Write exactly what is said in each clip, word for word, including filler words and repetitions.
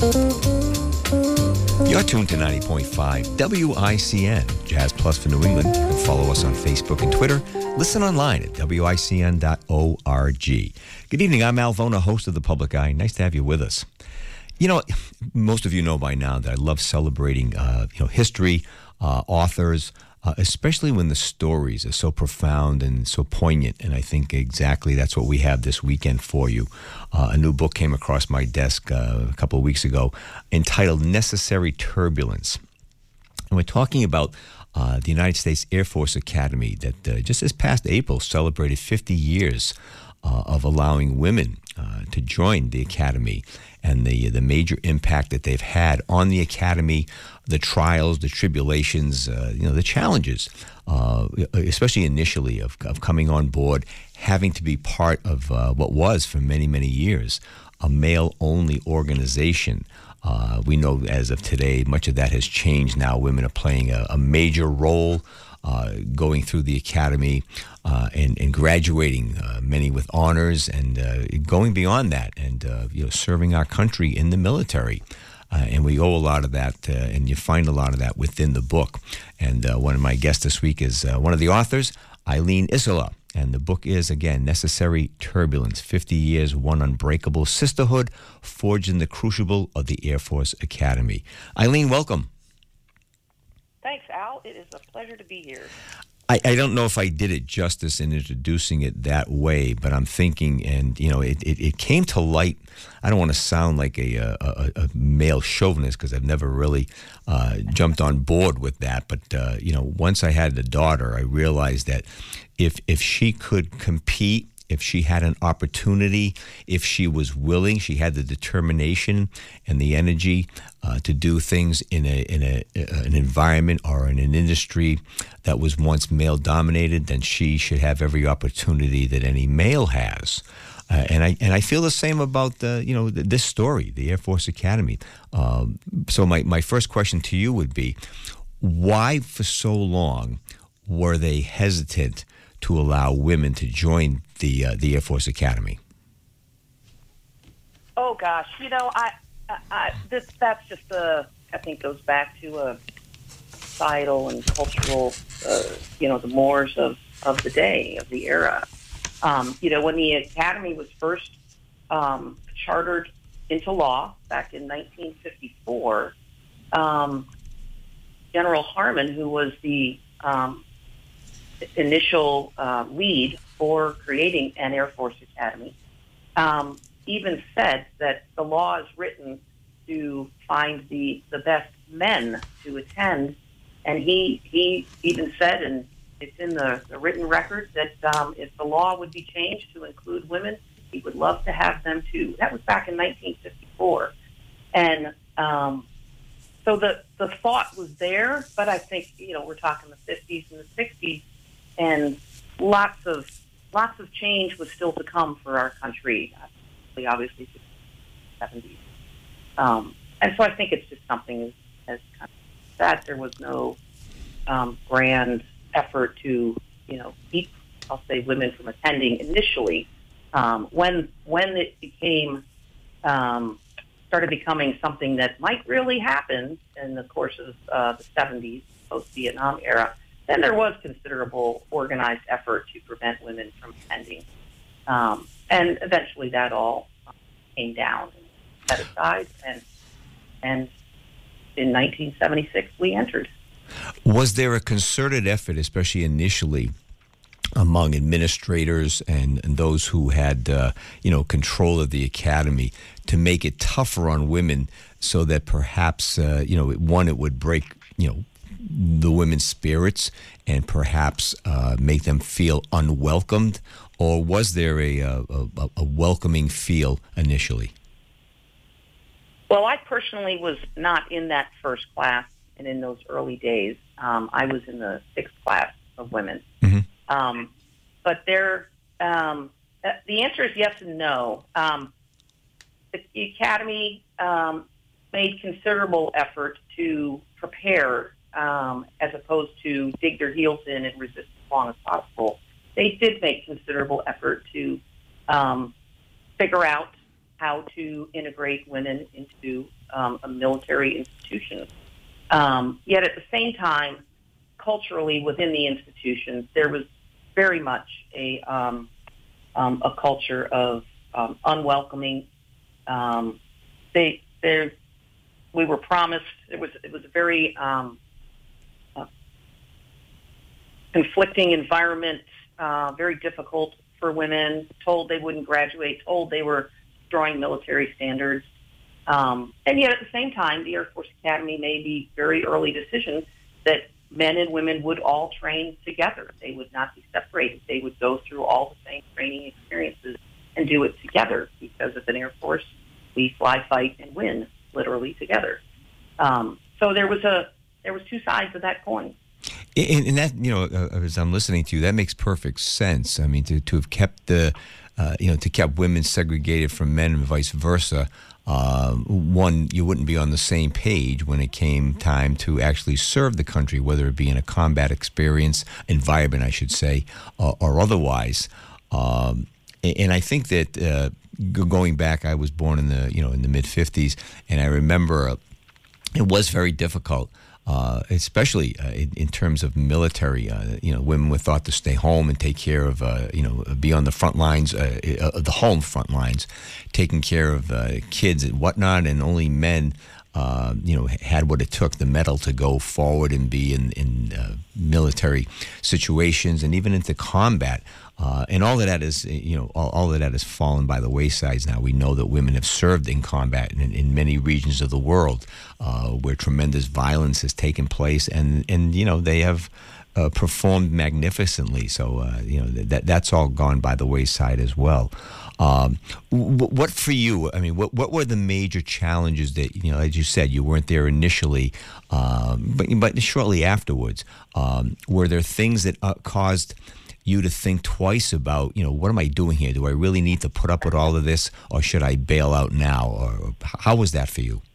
You're tuned to ninety point five W I C N, Jazz Plus for New England. You can follow us on Facebook and Twitter. Listen online at W I C N dot org. Good evening. I'm Al Vona, host of The Public Eye. Nice to have you with us. You know, most of you know by now that I love celebrating, uh, you know, history, uh, authors, uh, especially when the stories are so profound and so poignant. And I think exactly that's what we have this weekend for you. Uh, a new book came across my desk uh, a couple of weeks ago entitled Necessary Turbulence. And we're talking about uh, the United States Air Force Academy that uh, just this past April celebrated fifty years uh, of allowing women uh, to join the Academy, and the the major impact that they've had on the Academy, the trials, the tribulations, uh, you know, the challenges, uh, especially initially of, of coming on board, having to be part of uh, what was for many, many years a male-only organization. Uh, we know as of today, much of that has changed now. Women are playing a, a major role, uh, going through the academy uh, and, and graduating, uh, many with honors, and uh, going beyond that, and uh, you know, serving our country in the military. Uh, and we owe a lot of that, uh, and you find a lot of that within the book. And uh, one of my guests this week is uh, one of the authors, Eileen Isola. And the book is, again, Necessary Turbulence, fifty years, One Unbreakable Sisterhood, Forged in the Crucible of the Air Force Academy. Eileen, welcome. Thanks, Al. It is a pleasure to be here. I, I don't know if I did it justice in introducing it that way, but I'm thinking, and, you know, it, it, it came to light. I don't want to sound like a, a, a male chauvinist, because I've never really uh, jumped on board with that. But, uh, you know, once I had a daughter, I realized that if if she could compete, if she had an opportunity, if she was willing, she had the determination and the energy uh, to do things in a in a an environment or in an industry that was once male dominated, then she should have every opportunity that any male has. Uh, and I and I feel the same about the you know this story, the Air Force Academy. Um, so my my first question to you would be, why for so long were they hesitant to allow women to join the uh, the Air Force Academy? Oh gosh, you know, I, I, I this that's just a I think goes back to a societal and cultural, uh, you know, the mores of, of the day, of the era. Um, you know, when the Academy was first um, chartered into law back in nineteen fifty-four, um, General Harmon, who was the um, initial uh, lead for creating an Air Force Academy, um, even said that the law is written to find the, the best men to attend. And he he even said, and it's in the, the written record, that um, if the law would be changed to include women, he would love to have them too. That was back in nineteen fifty-four. And um, so the, the thought was there, but I think, you know, we're talking the fifties and the sixties, and lots of lots of change was still to come for our country, obviously, seventies. Um, and so I think it's just something as, as kind of that. There was no um, grand effort to, you know, keep, I'll say, women from attending initially. Um, when when it became um, started becoming something that might really happen in the course of uh, the seventies, post-Vietnam era, then there was considerable organized effort to prevent women from attending. Um, and eventually that all came down and set aside, and and in nineteen seventy-six we entered. Was there a concerted effort, especially initially, among administrators and, and those who had, uh, you know, control of the academy, to make it tougher on women, so that perhaps, uh, you know, one, it would break, you know, the women's spirits and perhaps uh, make them feel unwelcomed? Or was there a, a, a, a welcoming feel initially? Well, I personally was not in that first class, and in those early days, um, I was in the sixth class of women. Mm-hmm. Um, but there, um, the answer is yes and no. Um, the, the Academy um, made considerable effort to prepare, um, as opposed to dig their heels in and resist as long as possible. They did make considerable effort to um, figure out how to integrate women into um, a military institution. Um, yet at the same time, culturally within the institutions, there was very much a um, um, a culture of um, unwelcoming. Um, they there we were promised it was it was a very um, uh, conflicting environment, uh, very difficult for women. Told they wouldn't graduate. Told they were destroying military standards. Um, and yet, at the same time, the Air Force Academy made the very early decision that men and women would all train together. They would not be separated. They would go through all the same training experiences and do it together, because as an Air Force, we fly, fight, and win literally together. Um, so there was a there was two sides of that coin. And, and that, you know, uh, as I'm listening to you, that makes perfect sense. I mean, to, to have kept the, uh, you know, to keep women segregated from men and vice versa. Uh, one, you wouldn't be on the same page when it came time to actually serve the country, whether it be in a combat experience, environment, I should say, uh, or otherwise. Um, and I think that uh, going back, I was born in the, you know, in the mid fifties, and I remember uh, it was very difficult. Uh, especially uh, in, in terms of military, uh, you know, women were thought to stay home and take care of, uh, you know, be on the front lines, uh, uh, the home front lines, taking care of uh, kids and whatnot, and only men, uh, you know, had what it took, the mettle to go forward and be in, in uh, military situations and even into combat. Uh, and all of that is, you know, all, all of that has fallen by the wayside now. We know that women have served in combat in, in many regions of the world uh, where tremendous violence has taken place, and, and you know, they have uh, performed magnificently. So, uh, you know, that that's all gone by the wayside as well. Um, what for you? I mean, what what were the major challenges that, you know, as you said, you weren't there initially, um, but but shortly afterwards, um, were there things that uh, caused you to think twice about, you know, what am I doing here? Do I really need to put up with all of this, or should I bail out now? Or how was that for you?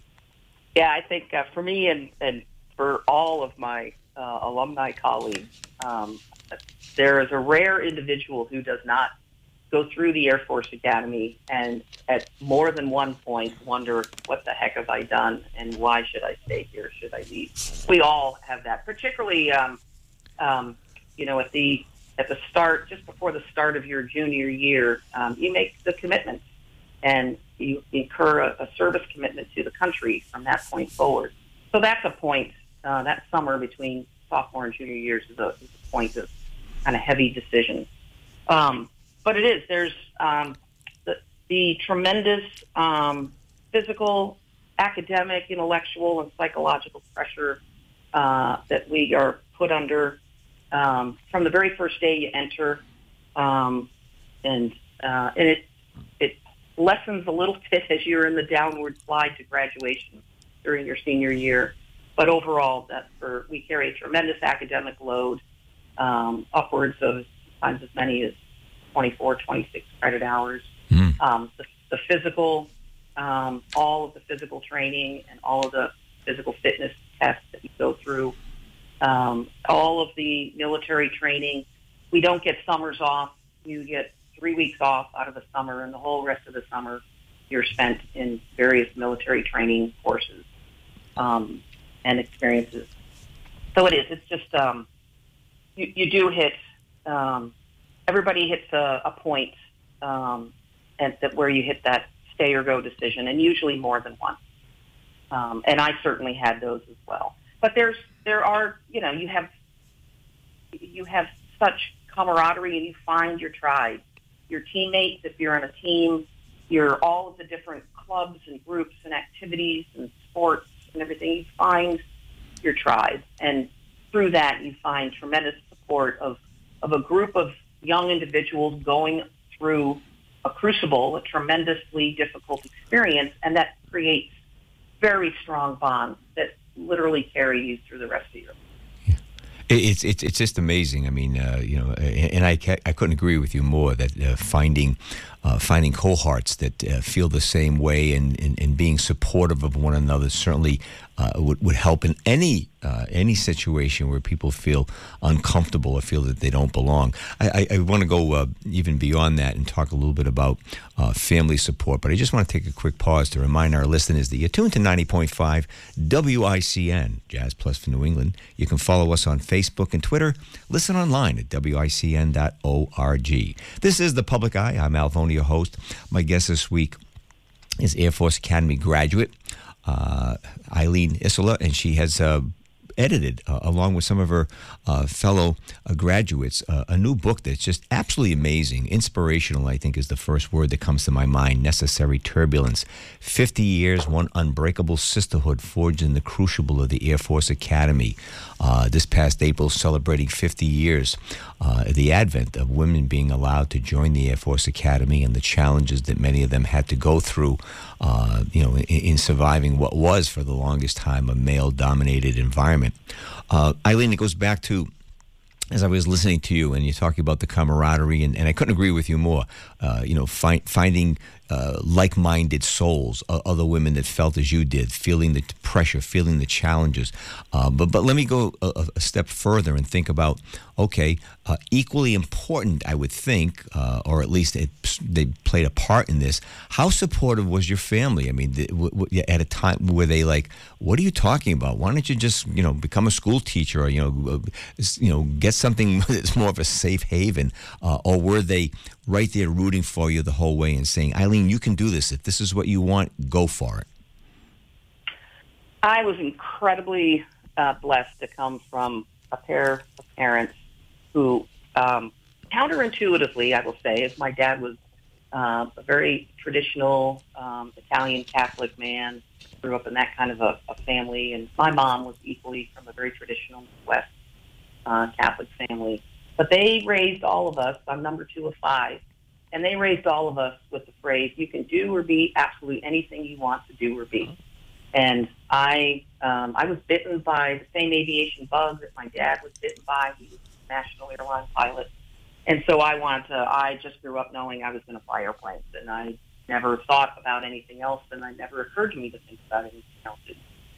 Yeah, I think uh, for me and, and for all of my uh, alumni colleagues, um, there is a rare individual who does not go through the Air Force Academy and at more than one point wonder, what the heck have I done, and why should I stay here? Should I leave? We all have that, particularly, um, um, you know, at the at the start, just before the start of your junior year, um, you make the commitment and you incur a, a service commitment to the country from that point forward. So that's a point, uh, that summer between sophomore and junior years is a, is a point of kind of heavy decision. Um, but it is, there's um, the, the tremendous um, physical, academic, intellectual, and psychological pressure uh, that we are put under Um, from the very first day you enter, um, and uh, and it it lessens a little bit as you're in the downward slide to graduation during your senior year. But overall, that for we carry a tremendous academic load, um, upwards of sometimes as many as twenty-four, twenty-six credit hours. Mm. Um, the, the physical, um, all of the physical training and all of the physical fitness tests that you go through. Um, all of the military training. We don't get summers off. You get three weeks off out of the summer, and the whole rest of the summer you're spent in various military training courses um, and experiences. So it is. It's just um, you, you do hit. Um, everybody hits a, a point um, at that where you hit that stay or go decision, and usually more than one. Um, and I certainly had those as well. But there's there are, you know, you have you have such camaraderie, and you find your tribe, your teammates. If you're on a team, you're all of the different clubs and groups and activities and sports and everything. You find your tribe, and through that, you find tremendous support of of a group of young individuals going through a crucible, a tremendously difficult experience, and that creates very strong bonds that literally carry you through the rest of your life. Yeah. It's it's it's just amazing. I mean, uh, you know, and I I couldn't agree with you more that uh, finding uh, finding cohorts that uh, feel the same way and, and, and being supportive of one another certainly uh, would, would help in any uh, any situation where people feel uncomfortable or feel that they don't belong. I, I, I want to go uh, even beyond that and talk a little bit about uh, family support, but I just want to take a quick pause to remind our listeners that you're tuned to ninety point five W I C N, Jazz Plus for New England. You can follow us on Facebook and Twitter. Listen online at W I C N dot org. This is The Public Eye. I'm Al Vona, your host. My guest this week is Air Force Academy graduate uh, Eileen Isola, and she has uh, edited, uh, along with some of her uh, fellow uh, graduates, uh, a new book that's just absolutely amazing. Inspirational, I think, is the first word that comes to my mind. Necessary Turbulence. fifty years, one unbreakable sisterhood forged in the crucible of the Air Force Academy. Uh, this past April, celebrating fifty years, uh, the advent of women being allowed to join the Air Force Academy and the challenges that many of them had to go through, uh, you know, in, in surviving what was, for the longest time, a male-dominated environment. Uh, Eileen, it goes back to, as I was listening to you and you're talking about the camaraderie, and, and I couldn't agree with you more, uh, you know, fi- finding uh, like-minded souls, uh, other women that felt as you did, feeling the pressure, feeling the challenges. Uh, but but let me go a, a step further and think about, okay, uh, equally important, I would think, uh, or at least it, they played a part in this. How supportive was your family? I mean, th- w- w- at a time were they like, what are you talking about? Why don't you just, you know, become a school teacher, or, you know, uh, you know, get something that's more of a safe haven? Uh, or were they right there rooting for you the whole way and saying, Eileen, you can do this. If this is what you want, go for it? I was incredibly uh, blessed to come from a pair of parents who, um, counterintuitively, I will say, as my dad was uh, a very traditional um, Italian Catholic man, grew up in that kind of a, a family, and my mom was equally from a very traditional West uh, Catholic family. But they raised all of us. I'm number two of five. And they raised all of us with the phrase, you can do or be absolutely anything you want to do or be. And I um, I was bitten by the same aviation bug that my dad was bitten by. He was a national airline pilot. And so I wanted to, I just grew up knowing I was going to fly airplanes. And I never thought about anything else. And it never occurred to me to think about anything else. It's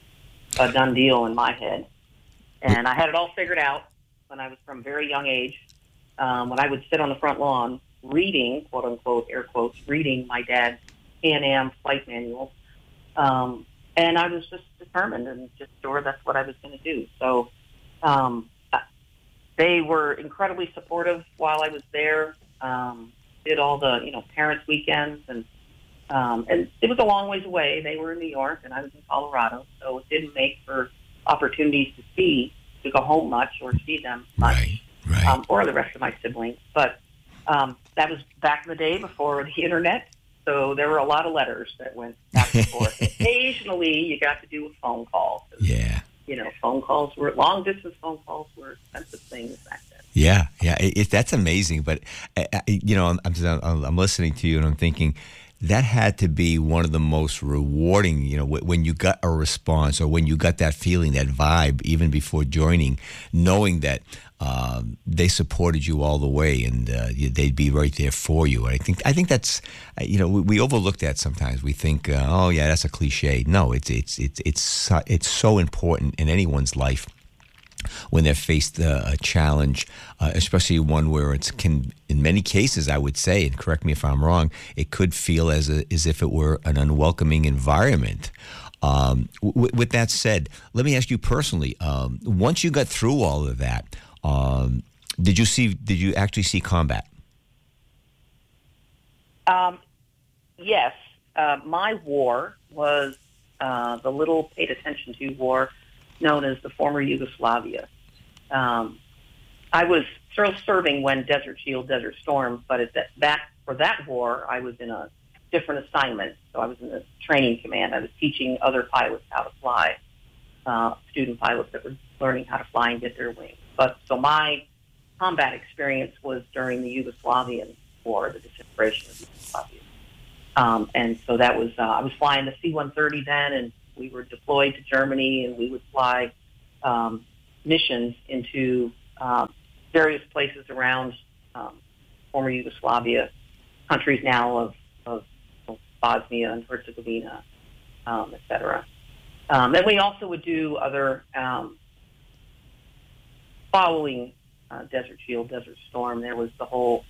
a done deal in my head. And I had it all figured out when I was from a very young age. Um, when I would sit on the front lawn reading, quote unquote, air quotes, reading my dad's Pan Am flight manual. Um, and I was just determined and just sure that's what I was going to do. So um, they were incredibly supportive while I was there. Um, did all the, you know, parents' weekends. And, um, and it was a long ways away. They were in New York and I was in Colorado. So it didn't make for opportunities to see, to go home much or see them much. Right, right. Um, or the rest of my siblings. But um, that was back in the day before the internet, so there were a lot of letters that went back and forth. Occasionally, you got to do a phone call. Yeah. You know, phone calls were, long-distance phone calls were expensive things back then. Yeah, yeah, it, it, that's amazing. But, uh, you know, I'm, I'm, I'm listening to you and I'm thinking, that had to be one of the most rewarding, you know, when you got a response or when you got that feeling, that vibe, even before joining, knowing that um, they supported you all the way and uh, they'd be right there for you. And I think I think that's, you know, we, we overlook that sometimes. We think, uh, oh yeah, that's a cliche. No, it's it's it's it's it's so important in anyone's life when they're faced uh, a challenge, uh, especially one where it's can, in many cases, I would say, and correct me if I'm wrong, it could feel as a, as if it were an unwelcoming environment. Um, w- with that said, let me ask you personally: um, once you got through all of that, um, did you see? Did you actually see combat? Um, yes, uh, my war was uh, the little paid attention to war known as the former Yugoslavia. Um, I was still serving when Desert Shield, Desert Storm, but at that, that for that war, I was in a different assignment. So I was in the training command. I was teaching other pilots how to fly, uh, student pilots that were learning how to fly and get their wings. But so my combat experience was during the Yugoslavian war, the disintegration of Yugoslavia. Um, and so that was, uh, I was flying the C one thirty then, and we were deployed to Germany, and we would fly um, missions into um, various places around um, former Yugoslavia. countries now of, of Bosnia and Herzegovina, um, et cetera. Um, and we also would do other, um, following uh, Desert Shield, Desert Storm, there was the whole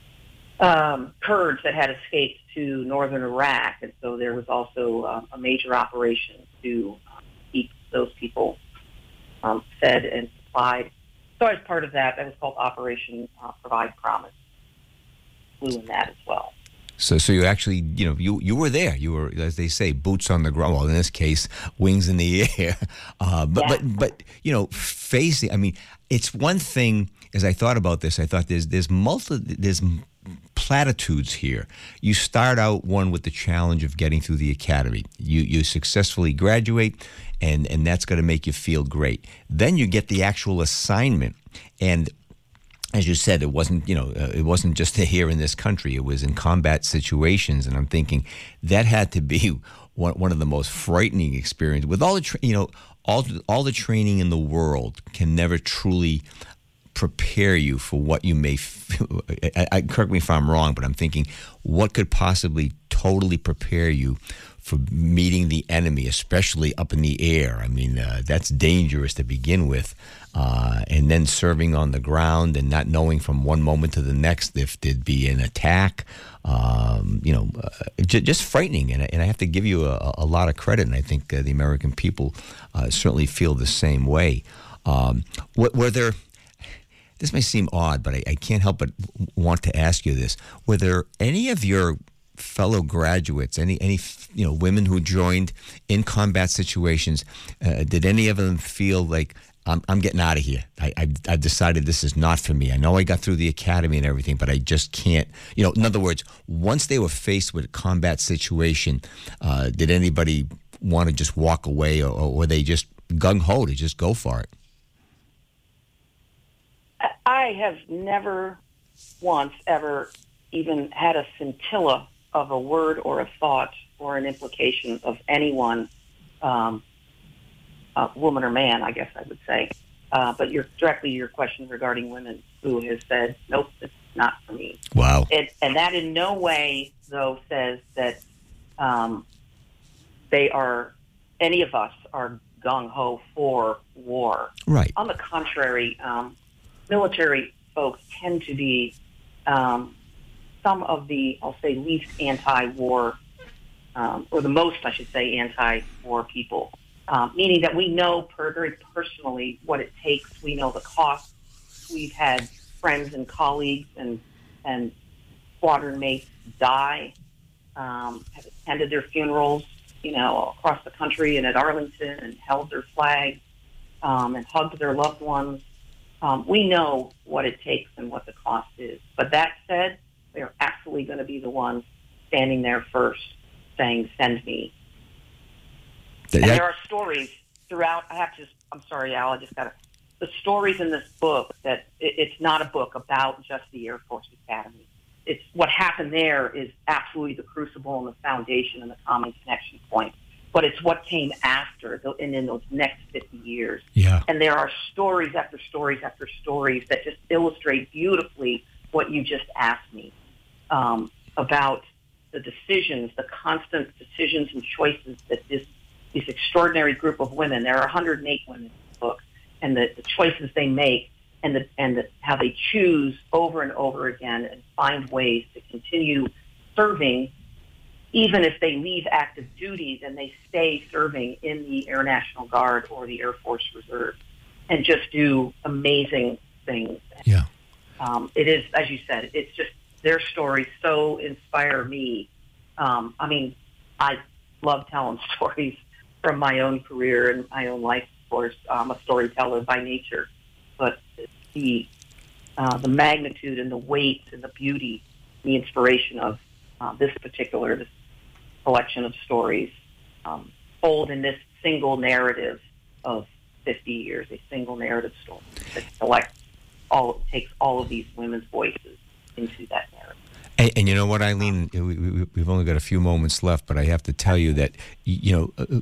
um, Kurds that had escaped to northern Iraq, and so there was also uh, a major operation to uh, keep those people um, fed and supplied. So as part of that, that was called Operation uh, Provide Promise. Flew in that as well. So, so you actually, you know, you you were there. You were, as they say, boots on the ground. Well, in this case, wings in the air. Uh, but, Yeah. but, but, you know, facing. I mean, it's one thing. As I thought about this, I thought there's there's multi there's platitudes here. You start out one with the challenge of getting through the academy. You you successfully graduate, and and that's going to make you feel great. Then you get the actual assignment, and as you said, it wasn't, you know, uh, it wasn't just here in this country. It was in combat situations, and I'm thinking that had to be one, one of the most frightening experiences. With all the, tra- you know, all all the training in the world can never truly prepare you for what you may. F- I, I, correct me if I'm wrong, but I'm thinking, what could possibly totally prepare you for meeting the enemy, especially up in the air? I mean, uh, that's dangerous to begin with. Uh, and then serving on the ground and not knowing from one moment to the next if there'd be an attack, um, you know, uh, j- just frightening. And, and I have to give you a, a lot of credit, and I think uh, the American people uh, certainly feel the same way. Um, were, were there, this may seem odd, but I, I can't help but want to ask you this. Were there any of your fellow graduates, any any you know women who joined in combat situations, uh, did any of them feel like, I'm, I'm getting out of here. I, I, I've decided this is not for me. I know I got through the academy and everything, but I just can't. You know, in other words, once they were faced with a combat situation, uh, did anybody want to just walk away, or, or were they just gung-ho to just go for it? I have never once ever even had a scintilla of a word or a thought or an implication of anyone, um, uh, woman or man, I guess I would say. Uh, but your, directly your question regarding women who has said, nope, it's not for me. Wow. It, and that in no way, though, says that um, they are, any of us are gung-ho for war. Right. On the contrary, um, military folks tend to be um, some of the, I'll say, least anti-war, um, or the most, I should say, anti-war people, um, meaning that we know per, very personally what it takes. We know the cost. We've had friends and colleagues and, and squadron mates die, um, have attended their funerals, you know, across the country and at Arlington, and held their flags, um, and hugged their loved ones. Um, we know what it takes and what the cost is. But that said, they are absolutely going to be the ones standing there first saying, send me. That, and there are stories throughout. I have to just, I'm sorry, Al, I just got to, the stories in this book that it, it's not a book about just the Air Force Academy. It's what happened there is absolutely the crucible and the foundation and the common connection point. But it's what came after and in those next fifty years. Yeah. And there are stories after stories after stories that just illustrate beautifully what you just asked me um, about the decisions, the constant decisions and choices that this this extraordinary group of women, there are one hundred eight women in the book, and the, the choices they make and the, and the, how they choose over and over again and find ways to continue serving. Even if they leave active duty, then they stay serving in the Air National Guard or the Air Force Reserve and just do amazing things. Yeah. Um, it is, as you said, it's just their stories so inspire me. Um, I mean, I love telling stories from my own career and my own life, of course. I'm a storyteller by nature. But the, uh, the magnitude and the weight and the beauty, the inspiration of uh, this particular, this collection of stories um, told in this single narrative of fifty years, a single narrative story that collects all, takes all of these women's voices into that narrative. And, and you know what, Eileen, we, we, we've only got a few moments left, but I have to tell you that, you know,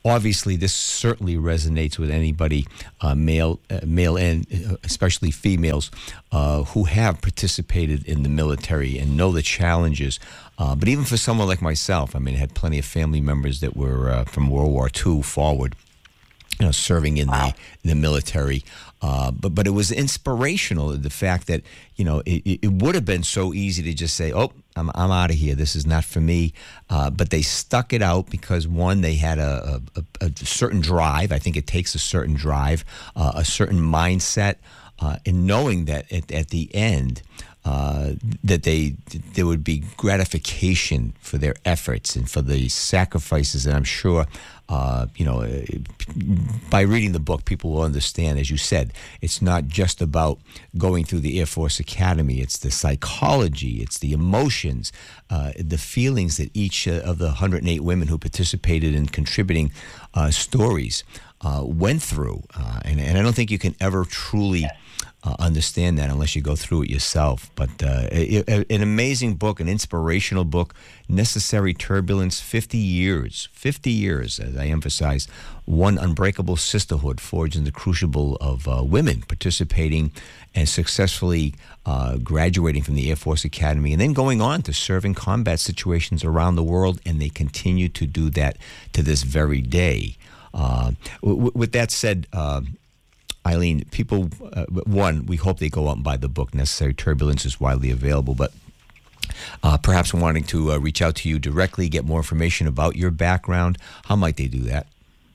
obviously, this certainly resonates with anybody, uh, male, uh, male and uh, especially females, uh, who have participated in the military and know the challenges. Uh, but even for someone like myself, I mean, I had plenty of family members that were uh, from World War Two forward, you know, serving in Wow. the in the military. Uh, but but it was inspirational, the fact that, you know, it, it would have been so easy to just say, oh, I'm I'm out of here. This is not for me. Uh, but they stuck it out because, one, they had a, a, a certain drive. I think it takes a certain drive, uh, a certain mindset, uh, in knowing that at, at the end, uh, that they there would be gratification for their efforts and for the sacrifices. And I'm sure, uh, you know, by reading the book, people will understand, as you said, it's not just about going through the Air Force Academy. It's the psychology, it's the emotions, uh, the feelings that each uh, of the one hundred eight women who participated in contributing uh, stories uh, went through. Uh, and, and I don't think you can ever truly Uh, understand that unless you go through it yourself. But uh, a, a, an amazing book, an inspirational book, Necessary Turbulence, fifty years, fifty years, as I emphasize, one unbreakable sisterhood forged in the crucible of uh, women participating and successfully uh, graduating from the Air Force Academy and then going on to serve in combat situations around the world, and they continue to do that to this very day. Uh, w- with that said, uh, Eileen, people, uh, one, we hope they go out and buy the book. Necessary Turbulence is widely available, but uh, perhaps wanting to uh, reach out to you directly, get more information about your background, how might they do that?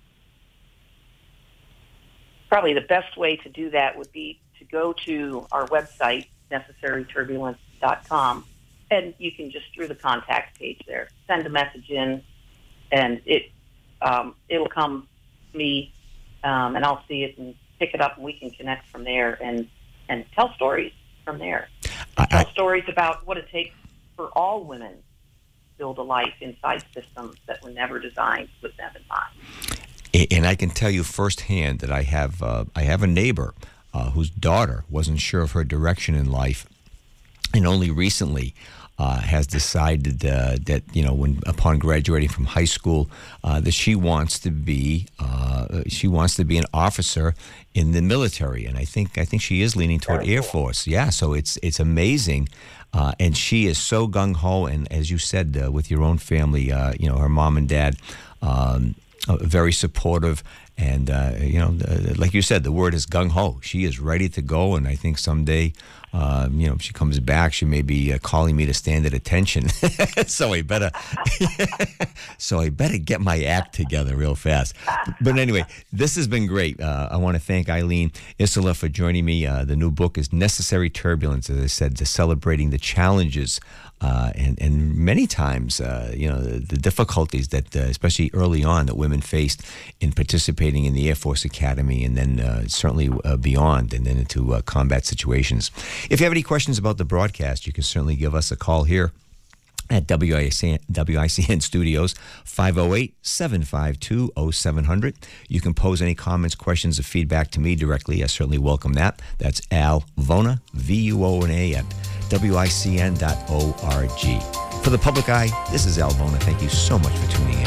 Probably the best way to do that would be to go to our website, necessary turbulence dot com, and you can just, through the contact page there, send a message in, and it, um, it'll come to me, um, and I'll see it and pick it up, and we can connect from there and, and tell stories from there. I, tell I, stories about what it takes for all women to build a life inside systems that were never designed with them in mind. And I can tell you firsthand that I have uh, I have a neighbor uh, whose daughter wasn't sure of her direction in life, and only recently uh, has decided uh, that, you know, when upon graduating from high school, uh, that she wants to be uh, she wants to be an officer in the military, and I think I think she is leaning toward Air Force. Yeah, so it's it's amazing, uh, and she is so gung ho. And as you said, uh, with your own family, uh, you know, her mom and dad. Um, Uh, very supportive, and uh, you know, uh, like you said, the word is gung ho. She is ready to go, and I think someday, uh, you know, if she comes back, she may be uh, calling me to stand at attention. so I better, so I better get my act together real fast. But anyway, this has been great. Uh, I want to thank Eileen Isola for joining me. Uh, the new book is Necessary Turbulence, as I said, to celebrating the challenges. Uh, and, and many times, uh, you know, the, the difficulties that, uh, especially early on, that women faced in participating in the Air Force Academy, and then uh, certainly uh, beyond, and then into uh, combat situations. If you have any questions about the broadcast, you can certainly give us a call here at W I C N, W I C N Studios, five oh eight, seven five two, oh seven hundred. You can pose any comments, questions, or feedback to me directly. I certainly welcome that. That's Al Vona, V U O N A, at W I C N dot org. For the public eye, this is Al Vona. Thank you so much for tuning in.